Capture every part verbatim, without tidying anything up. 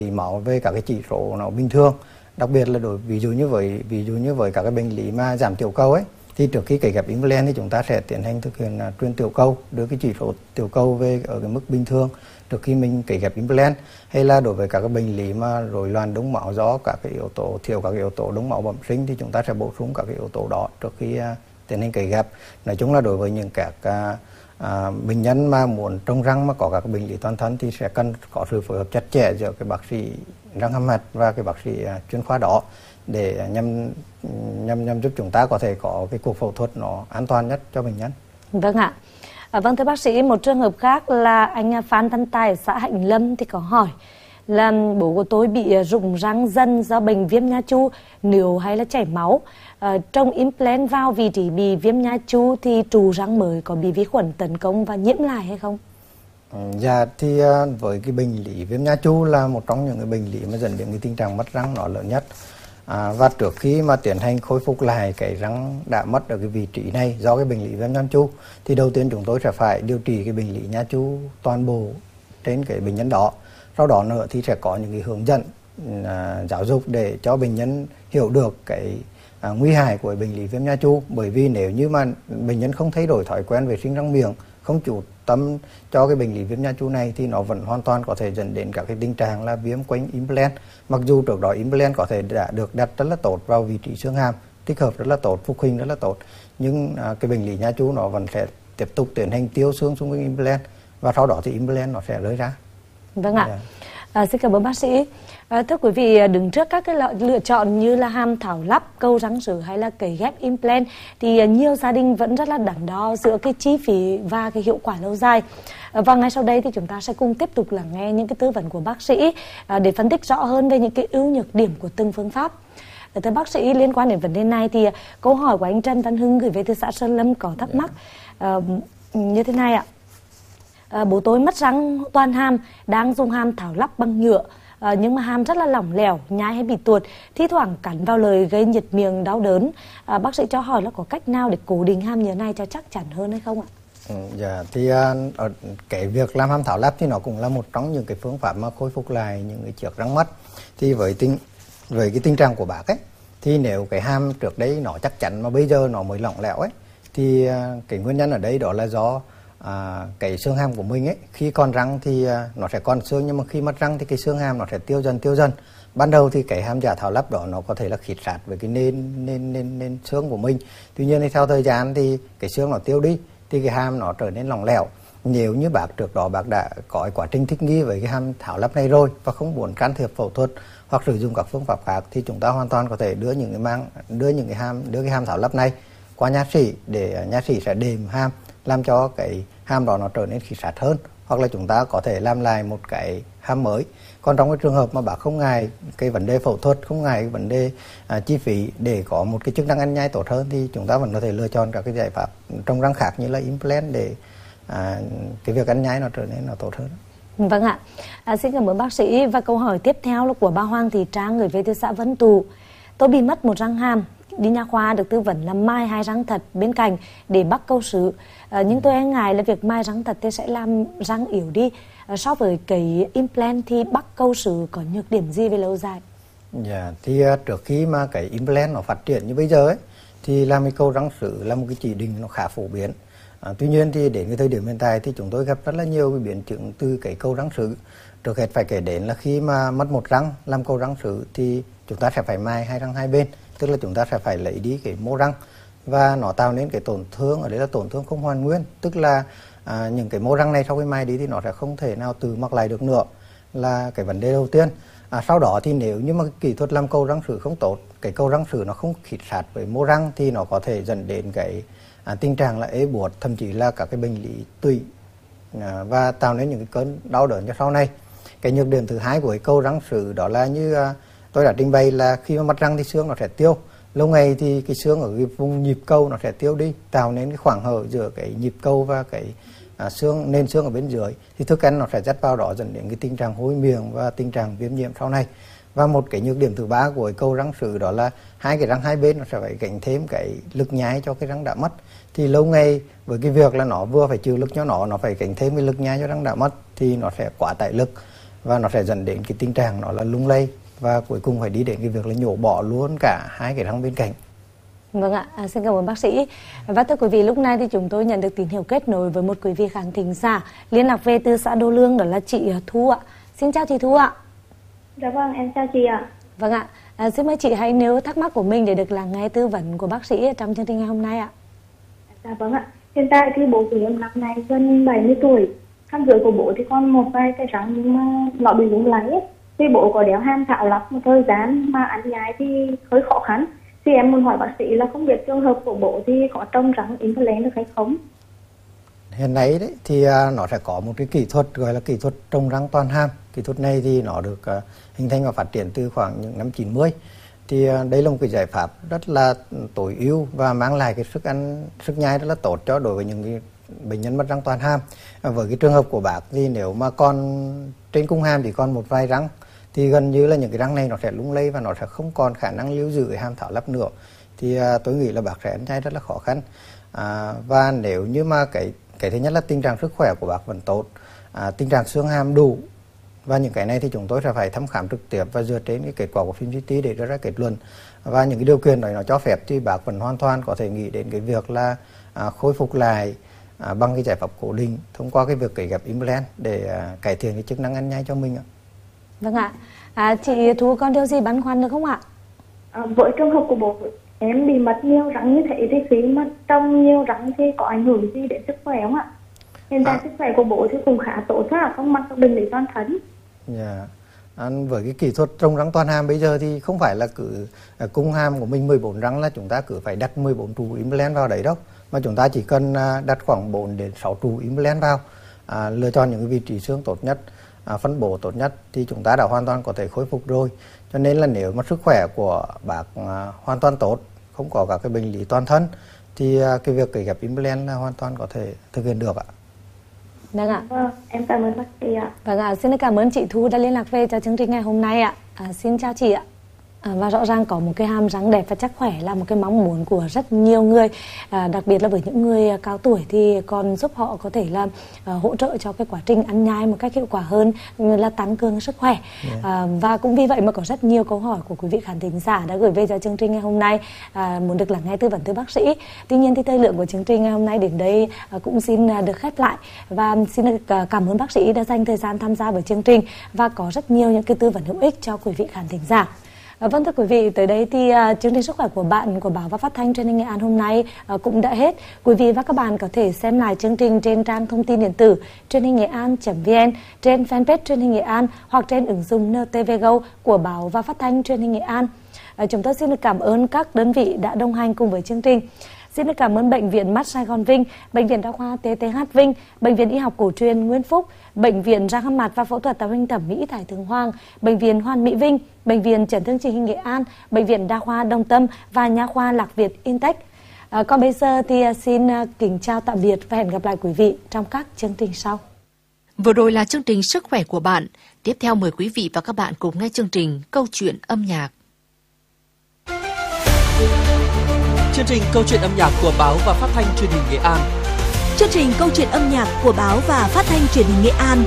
máu về các cái chỉ số nó bình thường, đặc biệt là đối ví dụ như với ví dụ như với các cái bệnh lý mà giảm tiểu cầu ấy, thì trước khi cấy ghép implant thì chúng ta sẽ tiến hành thực hiện uh, truyền tiểu cầu, đưa cái chỉ số tiểu cầu về ở cái mức bình thường trước khi mình cấy ghép implant. Hay là đối với các cái bệnh lý mà rối loạn đông máu do các cái yếu tố thiếu các cái yếu tố đông máu bẩm sinh thì chúng ta sẽ bổ sung các cái yếu tố đó trước khi uh, tiến hành cấy ghép. Nói chung là đối với những các uh, À, bệnh nhân mà muốn trồng răng mà có các bệnh lý toàn thân thì sẽ cần có sự phối hợp chặt chẽ giữa cái bác sĩ răng hàm mặt và cái bác sĩ uh, chuyên khoa đó để nhằm nhằm nhằm giúp chúng ta có thể có cái cuộc phẫu thuật nó an toàn nhất cho bệnh nhân. Vâng ạ. À, vâng thưa bác sĩ, một trường hợp khác là anh Phan Văn Tài ở xã Hạnh Lâm thì có hỏi là bố của tôi bị rụng răng dần do bệnh viêm nha chu, nếu hay là chảy máu. À, trong implant vào vị trí bị viêm nha chu thì trụ răng mới có bị vi khuẩn tấn công và nhiễm lại hay không? Dạ thì uh, với cái bệnh lý viêm nha chu là một trong những cái bệnh lý mà dẫn đến cái tình trạng mất răng nó lớn nhất. À, và trước khi mà tiến hành khôi phục lại cái răng đã mất ở cái vị trí này do cái bệnh lý viêm nha chu thì đầu tiên chúng tôi sẽ phải điều trị cái bệnh lý nha chu toàn bộ trên cái bệnh nhân đó. Sau đó nữa thì sẽ có những cái hướng dẫn à, giáo dục để cho bệnh nhân hiểu được cái à, nguy hại của bệnh lý viêm nha chu. Bởi vì nếu như mà bệnh nhân không thay đổi thói quen vệ sinh răng miệng, không chú tâm cho cái bệnh lý viêm nha chu này thì nó vẫn hoàn toàn có thể dẫn đến các cái tình trạng là viêm quanh implant. Mặc dù trước đó implant có thể đã được đặt rất là tốt vào vị trí xương hàm, tích hợp rất là tốt, phục hình rất là tốt, nhưng à, cái bệnh lý nha chu nó vẫn sẽ tiếp tục tiến hành tiêu xương xung quanh implant và sau đó thì implant nó sẽ rơi ra. Vâng ạ. À, xin cảm ơn bác sĩ. À, thưa quý vị, đứng trước các cái lựa chọn như là hàm thảo lắp, câu răng sứ hay là cấy ghép implant thì nhiều gia đình vẫn rất là đắn đo giữa cái chi phí và cái hiệu quả lâu dài. À, và ngay sau đây thì chúng ta sẽ cùng tiếp tục lắng nghe những cái tư vấn của bác sĩ à, để phân tích rõ hơn về những cái ưu nhược điểm của từng phương pháp. À, thưa bác sĩ, liên quan đến vấn đề này thì câu hỏi của anh Trần Văn Hưng gửi về từ xã Sơn Lâm có thắc mắc à, như thế này ạ. À, bố tôi mất răng toàn hàm, đang dùng hàm thảo lắp bằng nhựa, à, nhưng mà hàm rất là lỏng lẻo, nhai hay bị tuột, thi thoảng cắn vào lời gây nhiệt miệng đau đớn. À, bác sĩ cho hỏi là có cách nào để cố định hàm nhựa này cho chắc chắn hơn hay không ạ? Ừ, dạ thì uh, ở cái việc làm hàm thảo lắp thì nó cũng là một trong những cái phương pháp mà khôi phục lại những cái chiếc răng mất. Thì với tình với cái tình trạng của bác ấy, thì nếu cái hàm trước đấy nó chắc chắn mà bây giờ nó mới lỏng lẻo ấy, thì uh, cái nguyên nhân ở đây đó là do À, cái xương hàm của mình ấy, khi còn răng thì à, nó sẽ còn xương, nhưng mà khi mất răng thì cái xương hàm nó sẽ tiêu dần tiêu dần. Ban đầu thì cái hàm giả thảo lắp đó nó có thể là khít sát với cái nền nền nền nền xương của mình. Tuy nhiên thì theo thời gian thì cái xương nó tiêu đi thì cái hàm nó trở nên lỏng lẻo. Nếu như bác trước đó bác đã có quá trình thích nghi với cái hàm thảo lắp này rồi và không muốn can thiệp phẫu thuật hoặc sử dụng các phương pháp khác thì chúng ta hoàn toàn có thể đưa những cái mang đưa những cái hàm đưa cái hàm thảo lắp này qua nha sĩ để nha sĩ sẽ đệm hàm, làm cho cái hàm đó nó trở nên khít sát hơn, hoặc là chúng ta có thể làm lại một cái hàm mới. Còn trong cái trường hợp mà bác không ngại cái vấn đề phẫu thuật, không ngại cái vấn đề à, chi phí để có một cái chức năng ăn nhai tốt hơn thì chúng ta vẫn có thể lựa chọn các cái giải pháp trong răng khác như là implant để à, cái việc ăn nhai nó trở nên nó tốt hơn. Vâng ạ. À, xin cảm ơn bác sĩ. Và câu hỏi tiếp theo là của bà Hoàng Thị Trang gửi về từ xã Vân Tù. Tôi bị mất một răng hàm, đi nha khoa được tư vấn là mai hai răng thật bên cạnh để bắc câu sứ, à, nhưng tôi e ngại là việc mai răng thật thì sẽ làm răng yếu đi. À, so với cái implant thì bắc câu sứ có nhược điểm gì về lâu dài? Dạ, thì uh, trước khi mà cái implant nó phát triển như bây giờ ấy, thì làm cái câu răng sứ là một cái chỉ định nó khá phổ biến. À, tuy nhiên thì đến cái thời điểm hiện tại thì chúng tôi gặp rất là nhiều cái biến chứng từ cái câu răng sứ. Trước hết phải kể đến là khi mà mất một răng làm câu răng sứ thì chúng ta sẽ phải mai hai răng hai bên, tức là chúng ta sẽ phải lấy đi cái mô răng và nó tạo nên cái tổn thương ở đấy là tổn thương không hoàn nguyên, tức là à, những cái mô răng này sau khi mai đi thì nó sẽ không thể nào tự mọc lại được nữa, là cái vấn đề đầu tiên. À, sau đó thì nếu như mà kỹ thuật làm câu răng sứ không tốt, cái câu răng sứ nó không khít sát với mô răng thì nó có thể dẫn đến cái à, tình trạng là ế buốt, thậm chí là các cái bệnh lý tụy à, và tạo nên những cái cơn đau đớn cho sau này. Cái nhược điểm thứ hai của cái câu răng sứ đó là như à, tôi đã trình bày là khi mà mất răng thì xương nó sẽ tiêu. Lâu ngày thì cái xương ở cái vùng nhịp câu nó sẽ tiêu đi, tạo nên cái khoảng hở giữa cái nhịp câu và cái à, xương nền xương ở bên dưới, thì thức ăn nó sẽ dắt vào đó dẫn đến cái tình trạng hôi miệng và tình trạng viêm nhiễm sau này. Và một cái nhược điểm thứ ba của cái câu răng sứ đó là hai cái răng hai bên nó sẽ phải gánh thêm cái lực nhai cho cái răng đã mất. Thì lâu ngày với cái việc là nó vừa phải chịu lực cho nó nó phải gánh thêm cái lực nhai cho răng đã mất thì nó sẽ quá tải lực. và nó sẽ dẫn đến cái tình trạng nó là lung lay và cuối cùng phải đi đến cái việc là nhổ bỏ luôn cả hai cái răng bên cạnh. Vâng ạ, à, xin cảm ơn bác sĩ. Và thưa quý vị, lúc này thì chúng tôi nhận được tín hiệu kết nối với một quý vị khán thính giả liên lạc về từ xã Đô Lương, đó là chị Thu ạ. Xin chào chị Thu ạ. Dạ vâng, em chào chị ạ. Vâng ạ, à, xin mời chị hãy nêu thắc mắc của mình để được lắng nghe tư vấn của bác sĩ trong chương trình ngày hôm nay ạ. Dạ vâng ạ, hiện tại thì bố của em năm nay gần bảy mươi tuổi. Răng dưới của bố thì còn một vài cái răng nhưng mà nó bị lúng láy. Thì bố có đeo hàm thảo lọc một thời gian mà ăn nhai thì hơi khó khăn. Thì em muốn hỏi bác sĩ là không biết trường hợp của bố thì có trồng răng implant được hay không? Hiện nay đấy thì uh, nó sẽ có một cái kỹ thuật gọi là kỹ thuật trồng răng toàn hàm. Kỹ thuật này thì nó được uh, hình thành và phát triển từ khoảng những năm chín mươi. Thì uh, đây là một cái giải pháp rất là tối ưu và mang lại cái sức ăn, sức nhai rất là tốt cho đối với những cái bệnh nhân mất răng toàn hàm. Uh, với cái trường hợp của bác thì nếu mà còn trên cung hàm chỉ còn một vài răng thì gần như là những cái răng này nó sẽ lung lay và nó sẽ không còn khả năng lưu giữ cái hàm thảo lắp nữa. Thì uh, tôi nghĩ là bác sẽ ăn nhai rất là khó khăn. Uh, và nếu như mà cái cái thứ nhất là tình trạng sức khỏe của bác vẫn tốt, à, tình trạng xương hàm đủ, và những cái này thì chúng tôi sẽ phải thăm khám trực tiếp và dựa trên cái kết quả của phim xê tê để đưa ra kết luận. Và những cái điều kiện này nó cho phép thì bác vẫn hoàn toàn có thể nghĩ đến cái việc là à, khôi phục lại à, bằng cái giải pháp cố định thông qua cái việc cấy ghép implant để à, cải thiện cái chức năng ăn nhai cho mình ạ. Vâng ạ, à, chị Thu còn điều gì băn khoăn được không ạ? À, với trường hợp của bố em bị mất nhiều răng như thế thì khi mà trồng nhiều răng thì có ảnh hưởng gì đến sức khỏe không ạ? Hiện tại à. sức khỏe của bố thì cũng khá tốt ạ, không mắc các bệnh lý toàn thân. Yeah. À, với cái kỹ thuật trồng răng toàn hàm bây giờ thì không phải là cứ à, cung hàm của mình mười bốn răng là chúng ta cứ phải đặt mười bốn trụ implant vào đấy đâu, mà chúng ta chỉ cần à, đặt khoảng bốn đến sáu trụ implant vào, à, lựa chọn những cái vị trí xương tốt nhất, à, phân bổ tốt nhất thì chúng ta đã hoàn toàn có thể khôi phục rồi. Cho nên là nếu mà sức khỏe của bác à, hoàn toàn tốt, không có các cái bệnh lý toàn thân thì à, cái việc cấy ghép implant là hoàn toàn có thể thực hiện được ạ. Vâng ạ. Vâng, em cảm ơn bác sĩ ạ. Vâng ạ, xin cảm ơn chị Thu đã liên lạc về cho chương trình ngày hôm nay ạ. À, xin chào chị ạ. À, và rõ ràng có một cái hàm răng đẹp và chắc khỏe là một cái mong muốn của rất nhiều người, à, đặc biệt là với những người cao tuổi thì còn giúp họ có thể là à, hỗ trợ cho cái quá trình ăn nhai một cách hiệu quả hơn, như là tăng cường sức khỏe. Yeah. À, và cũng vì vậy mà có rất nhiều câu hỏi của quý vị khán thính giả đã gửi về cho chương trình ngày hôm nay, à, muốn được lắng nghe tư vấn từ bác sĩ. Tuy nhiên thì thời lượng của chương trình ngày hôm nay đến đây à, cũng xin được khép lại, và xin được cảm ơn bác sĩ đã dành thời gian tham gia với chương trình và có rất nhiều những cái tư vấn hữu ích cho quý vị khán thính giả. À, vâng thưa quý vị, tới đây thì uh, chương trình sức khỏe của bạn của Báo và Phát thanh Truyền hình Nghệ An hôm nay uh, cũng đã hết. Quý vị và các bạn có thể xem lại chương trình trên trang thông tin điện tử truyền hình nghệ an chấm vn, trên fanpage Truyền hình Nghệ An hoặc trên ứng dụng en tê vê Go của Báo và Phát thanh Truyền hình Nghệ An. Uh, chúng tôi xin được cảm ơn các đơn vị đã đồng hành cùng với chương trình. Xin được cảm ơn Bệnh viện Mắt Sài Gòn Vinh, Bệnh viện Đa khoa tê tê hát Vinh, Bệnh viện Y học cổ truyền Nguyễn Phúc, Bệnh viện Răng hàm mặt và phẫu thuật tạo hình thẩm mỹ Thái Thượng Hoàng, Bệnh viện Hoàn Mỹ Vinh, Bệnh viện Chấn thương chỉnh hình Nghệ An, Bệnh viện Đa khoa Đồng Tâm và Nha khoa Lạc Việt Intech. À, còn bây giờ thì xin kính chào tạm biệt và hẹn gặp lại quý vị trong các chương trình sau. Vừa rồi là chương trình Sức khỏe của bạn. Tiếp theo mời quý vị và các bạn cùng nghe chương trình Câu chuyện âm nhạc. Chương trình Câu chuyện âm nhạc của Báo và Phát thanh Truyền hình Nghệ An. Chương trình Câu chuyện âm nhạc của Báo và Phát thanh Truyền hình Nghệ An.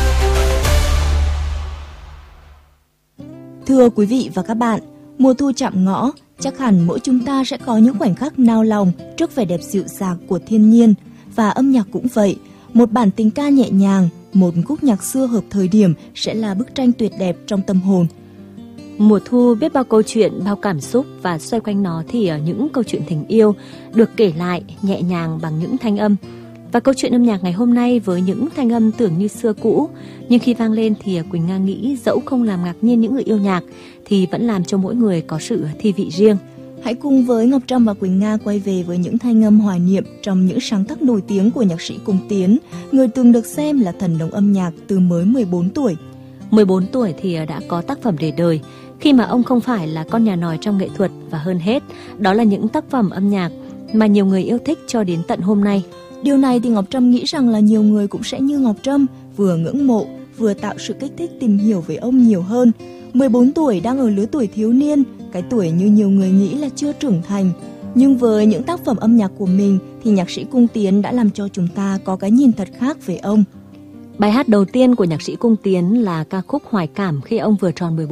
Thưa quý vị và các bạn, mùa thu chạm ngõ, chắc hẳn mỗi chúng ta sẽ có những khoảnh khắc nao lòng trước vẻ đẹp dịu dàng của thiên nhiên, và âm nhạc cũng vậy. Một bản tình ca nhẹ nhàng, một khúc nhạc xưa hợp thời điểm sẽ là bức tranh tuyệt đẹp trong tâm hồn. Mùa thu biết bao câu chuyện, bao cảm xúc, và xoay quanh nó thì những câu chuyện tình yêu được kể lại nhẹ nhàng bằng những thanh âm. Và câu chuyện âm nhạc ngày hôm nay với những thanh âm tưởng như xưa cũ, nhưng khi vang lên thì Quỳnh Nga nghĩ dẫu không làm ngạc nhiên những người yêu nhạc thì vẫn làm cho mỗi người có sự thi vị riêng. Hãy cùng với Ngọc Trâm và Quỳnh Nga quay về với những thanh âm hoài niệm trong những sáng tác nổi tiếng của nhạc sĩ Cung Tiến, người từng được xem là thần đồng âm nhạc từ mới mười bốn tuổi. mười bốn tuổi thì đã có tác phẩm để đời, khi mà ông không phải là con nhà nòi trong nghệ thuật, và hơn hết, đó là những tác phẩm âm nhạc mà nhiều người yêu thích cho đến tận hôm nay. Điều này thì Ngọc Trâm nghĩ rằng là nhiều người cũng sẽ như Ngọc Trâm, vừa ngưỡng mộ, vừa tạo sự kích thích tìm hiểu về ông nhiều hơn. mười bốn tuổi đang ở lứa tuổi thiếu niên, cái tuổi như nhiều người nghĩ là chưa trưởng thành. Nhưng với những tác phẩm âm nhạc của mình thì nhạc sĩ Cung Tiến đã làm cho chúng ta có cái nhìn thật khác về ông. Bài hát đầu tiên của nhạc sĩ Cung Tiến là ca khúc Hoài Cảm khi ông vừa tròn mười bốn